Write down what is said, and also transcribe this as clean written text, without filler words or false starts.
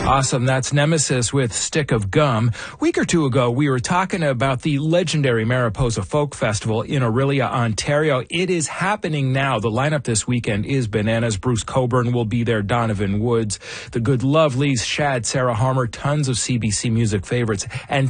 Awesome. That's Nemesis with Stick of Gum. A week or two ago, we were talking about the legendary Mariposa Folk Festival in Orillia, Ontario. It is happening now. The lineup this weekend is bananas. Bruce Coburn will be there, Donovan Woods, the Good Lovelies, Shad, Sarah Harmer, tons of CBC music favorites, and